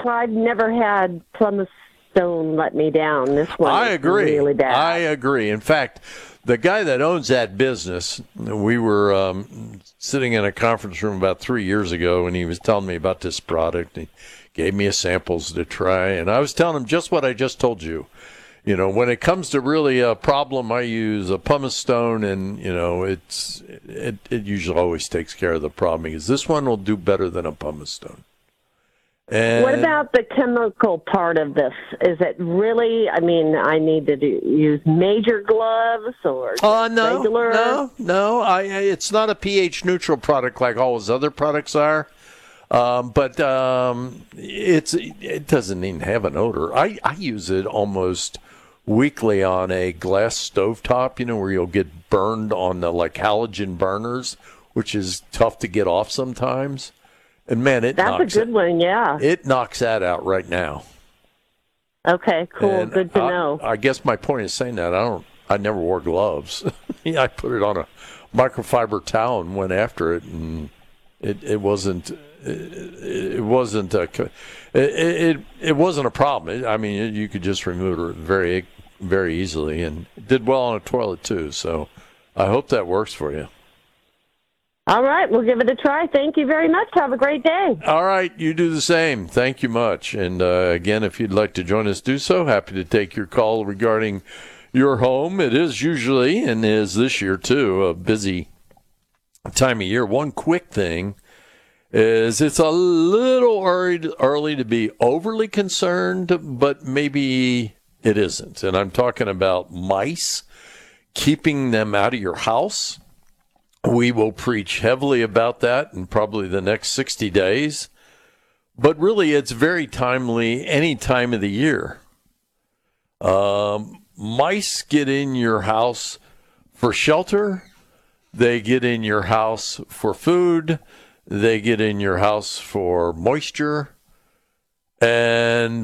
I've never had Pumice Stone let me down. This one I agree. Really bad. I agree. In fact, the guy that owns that business, we were sitting in a conference room about 3 years ago, and he was telling me about this product. He gave me a samples to try, and I was telling him just what I just told you. You know, when it comes to really a problem, I use a pumice stone, and, you know, it usually always takes care of the problem, because this one will do better than a pumice stone. And what about the chemical part of this? Is it really, I mean, I need to use major gloves or regular? No. It's not a pH-neutral product like all his other products are. But it doesn't even have an odor. I use it almost weekly on a glass stovetop, you know, where you'll get burned on the like halogen burners, which is tough to get off sometimes. And man, that's a good one, yeah. It knocks that out right now. Okay, cool. And good to know. I guess my point is saying that I never wore gloves. I put it on a microfiber towel and went after it, and it wasn't. It wasn't a problem. I mean, you could just remove it very, very easily, and it did well on a toilet too. So, I hope that works for you. All right, we'll give it a try. Thank you very much. Have a great day. All right, you do the same. Thank you much. And again, if you'd like to join us, do so. Happy to take your call regarding your home. It is usually, and is this year too, a busy time of year. One quick thing is it's a little early to be overly concerned, but maybe it isn't. And I'm talking about mice, keeping them out of your house. We will preach heavily about that in probably the next 60 days. But really, it's very timely any time of the year. Mice get in your house for shelter. They get in your house for food. They get in your house for moisture. And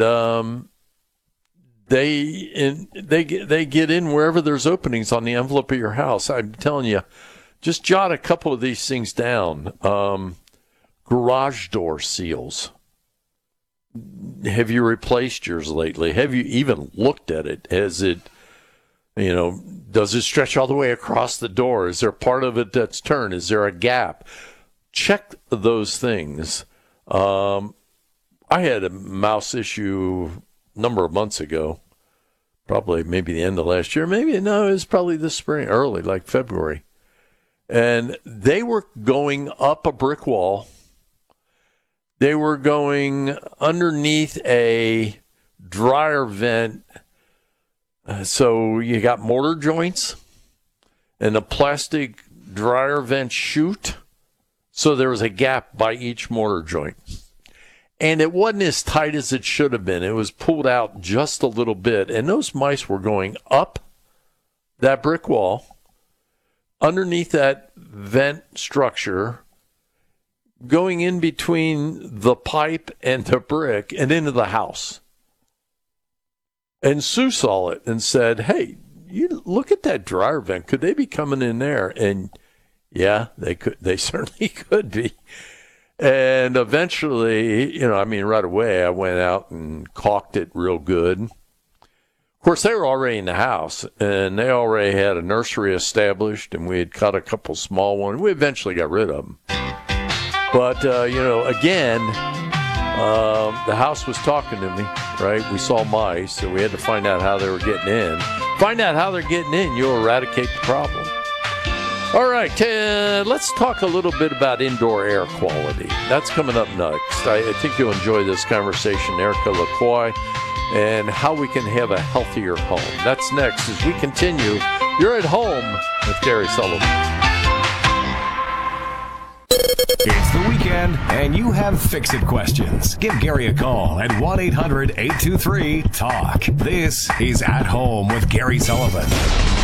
they get in wherever there's openings on the envelope of your house. I'm telling you, just jot a couple of these things down. Garage door seals. Have you replaced yours lately? Have you even looked at it? Has it, does it stretch all the way across the door? Is there part of it that's turned? Is there a gap? Check those things. I had a mouse issue a number of months ago, probably maybe the end of last year. It was probably this spring, early, like February. And they were going up a brick wall. They were going underneath a dryer vent. So you got mortar joints and a plastic dryer vent chute. So there was a gap by each mortar joint. And it wasn't as tight as it should have been. It was pulled out just a little bit. And those mice were going up that brick wall, underneath that vent structure, going in between the pipe and the brick and into the house. And Sue saw it and said, "Hey, you look at that dryer vent. Could they be coming in there?" And yeah, they could. They certainly could be. And eventually, right away, I went out and caulked it real good. Of course, they were already in the house, and they already had a nursery established, and we had cut a couple small ones. We eventually got rid of them. But, again, the house was talking to me, right? We saw mice, so we had to find out how they were getting in. Find out how they're getting in, you'll eradicate the problem. All right, let's talk a little bit about indoor air quality. That's coming up next. I think you'll enjoy this conversation, Erica Lacroix, and how we can have a healthier home. That's next as we continue. You're at home with Gary Sullivan. It's the weekend, and you have fix-it questions. Give Gary a call at 1-800-823-TALK. This is At Home with Gary Sullivan.